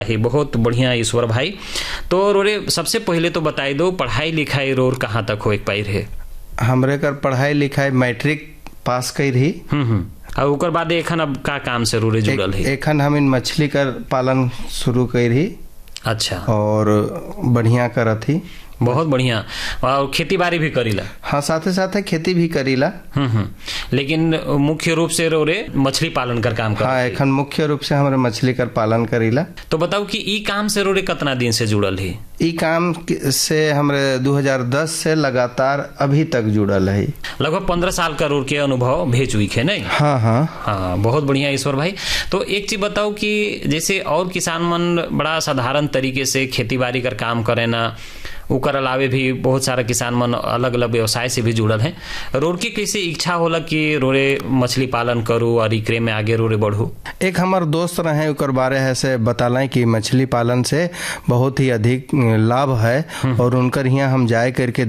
बहुत बढ़िया ईश्वर भाई। तो रोरे सबसे पहले तो बताई दो पढ़ाई लिखाई रोर कहाँ तक हो एक पाई रहे? हमरे कर पढ़ाई लिखाई मैट्रिक पास कई रही। और ओकर बाद एखन अब का काम से रोरे जुड़ल है? एखन हम इन मछली कर पालन शुरू कई रही। अच्छा। और बढ़िया करत ही। बहुत बढ़िया। और खेती बाड़ी भी करीला? हाँ, साथे साथे खेती भी करीला। लेकिन मुख्य रूप से रोरे मछली पालन कर काम कर? हाँ, एखन मुख्य रूप से हमारे मछली कर पालन करीला। तो बताओ कि ई काम से रोरे कितना दिन से जुड़ल है? ई काम से हमारे 2010 से लगातार अभी तक जुड़ल है। लगभग 15 साल का रोर के अनुभव भेज हुई है नहीं? हाँ, बहुत बढ़िया ईश्वर भाई। तो एक चीज बताओ कि जैसे और किसान मन बड़ा साधारण तरीके से खेती बाड़ी कर काम करे ना, उकर अलावे भी बहुत सारा किसान मन अलग अलग व्यवसाय से भी जुड़ल हैं। रोर की कैसे इच्छा होला कि रोरे मछली पालन करूँ और इकरे में आगे रोरे बढ़ू? एक हमार दोस्त रहे उकर बारे है से बतालें कि मछली पालन से बहुत ही अधिक लाभ है और उनकर यहाँ हम जाए करके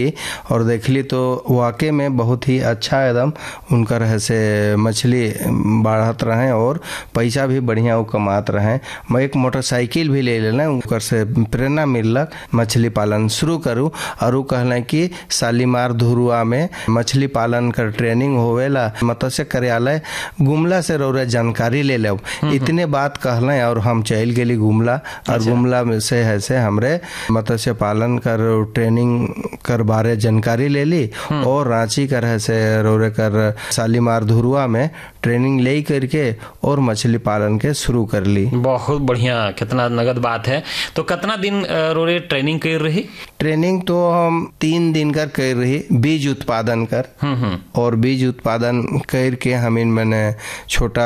देखली तो वाकई में बहुत ही अच्छा एकदम उनकर है से मछली बढ़त रहे और पैसा भी बढ़िया वो कमात रहे। मैं एक मोटरसाइकिल भी ले लेना उनकर से प्रेरणा मिलक मछली पालन शुरू करूँ। और वो कहले कि शालीमार धुरुआ में मछली पालन कर ट्रेनिंग होवेला, मत्स्य कार्यालय गुमला से रौरे जानकारी ले लो। इतने बात कहले और हम चल गेली गुमला। और गुमला में से है से हमरे मत्स्य पालन कर ट्रेनिंग कर बारे जानकारी ले ली और रांची कर है से रौरे कर शालीमार धुरुआ में ट्रेनिंग ले करके और मछली पालन के शुरू कर ली। बहुत बढ़िया, कितना नगद बात है। तो कितना दिन रोरे ट्रेनिंग कर रही? ट्रेनिंग तो हम 3 दिन कर रही, बीज उत्पादन कर। और बीज उत्पादन करके हम इन मैंने छोटा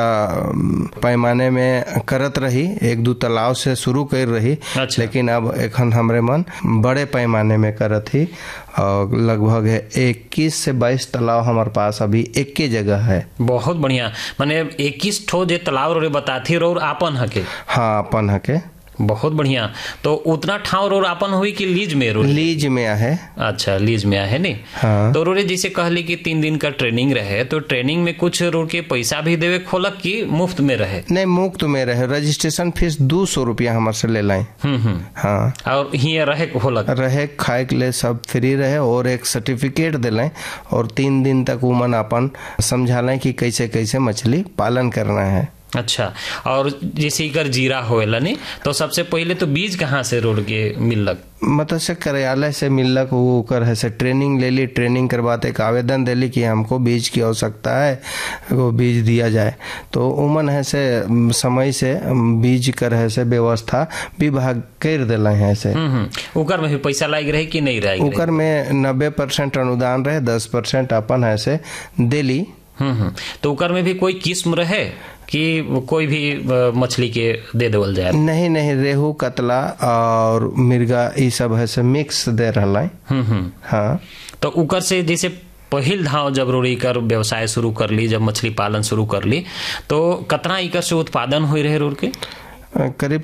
पैमाने में करत रही, 1-2 तालाब से शुरू कर रही। अच्छा। लेकिन अब एखन हमरे मन बड़े पैमाने में करत ही और लगभग 21 से 22 तालाब हमारे पास अभी एक के जगह है। बहुत बढ़िया। माने 21 ठो जे तालाब रोरे बताती रोर आपन हके? हाँ, आपन हके। बहुत बढ़िया। तो उतना ठाव रोर आपन हुई कि लीज में? लीज में है। अच्छा, लीज में है नहीं? हाँ। तो रोरे जैसे कहली कि 3 दिन का ट्रेनिंग रहे, तो ट्रेनिंग में कुछ रोर के पैसा भी देवे खोलक कि मुफ्त में रहे? नहीं, मुफ्त में रहे। रजिस्ट्रेशन फीस 200 रुपया हमारे से ले लाए। हाँ। और ही रहे खोलक? रहे खाए के लिए सब फ्री रहे और एक सर्टिफिकेट दिलाए और 3 दिन तक उमन अपन समझालें कि कैसे कैसे मछली पालन करना है। अच्छा। और जैसे इकर जीरा होएला नहीं, तो सबसे पहले तो बीज कहाँ से रोड के मिलक? मत्स्य कार्यालय से मिलक। वो कर है से ट्रेनिंग ले ली, ट्रेनिंग करवाते एक आवेदन दे ली कि हमको बीज की आवश्यकता है, वो बीज दिया जाए। तो उमन है से समय से बीज कर है से व्यवस्था विभाग कर दिला है से। उकर में भी पैसा लाग रहे कि नहीं रहे? उकर में 90% अनुदान रहे, 10% अपन है से दिली। तो उकर में भी कोई किस्म रहे कि कोई भी मछली के दे देवल जाए? नहीं, रेहू, कतला और मिर्गा ये सब है से मिक्स दे रहा है। हाँ। तो उकर से जैसे पहिल धाव जब रोड़ी कर व्यवसाय शुरू कर ली, जब मछली पालन शुरू कर ली, तो कितना इकर से उत्पादन हो रहे रोड के? करीब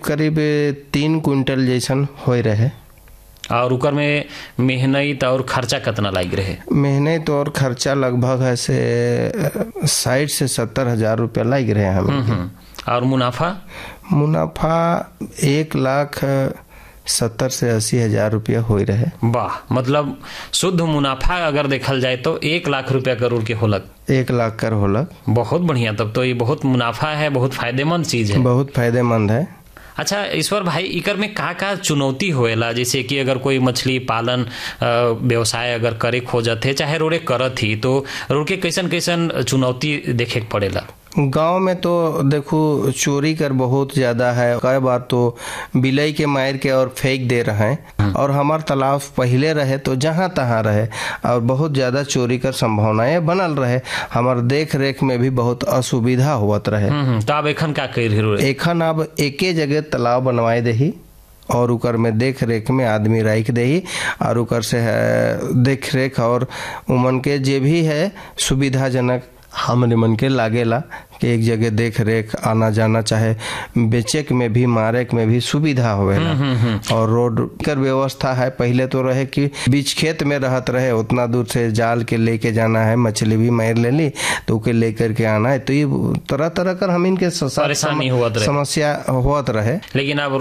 3 क्विंटल जैसन हो रहे। और उकर में मेहनत और खर्चा कितना लग रहे? मेहनत और खर्चा लगभग है से 60 से 70 हजार रुपया लग रहे हैं हमें। और मुनाफा? मुनाफा 1,70,000 से 80,000 रुपया हो रहे। वाह, मतलब शुद्ध मुनाफा अगर देखल जाए तो 1 लाख रुपया करोड़ के होलक? 1 लाख कर होलक। बहुत बढ़िया। तब तो ये बहुत मुनाफा है, बहुत फायदेमंद चीज है। बहुत फायदेमंद है। अच्छा ईश्वर भाई, इकर में का चुनौती होएला? जैसे कि अगर कोई मछली पालन व्यवसाय अगर करे खोजत है, चाहे रोरे करत ही, तो रोके कैसन कैसन चुनौती देखे के पड़ेला? गांव में तो देखो चोरी कर बहुत ज्यादा है। कई बार तो बिलाई के मार के और फेंक दे रहे हैं। और हमार तालाब पहले रहे तो जहां तहां रहे और बहुत ज्यादा चोरी कर संभावनाएं बनल रहे। हमार देख रेख में भी बहुत असुविधा होत रहे। तो अब एखन का कर? एखन अब एके जगह तालाब बनवाए दही और उकर में देख रेख में आदमी रख दही और उकर से देख रेख और उमन के जे भी है सुविधाजनक हमरे मन के लागेला कि एक जगह देख रेख आना जाना चाहे बेचे के में भी मारे के में भी सुविधा होवेला। और रोड कर व्यवस्था है, पहले तो रहे कि बीच खेत में रहत रहे, उतना दूर से जाल के लेके जाना है, मछली भी मार ले ली तो उके लेकर के आना है, तो ये तरह तरह कर हम इनके समस्या होत रहे। लेकिन अब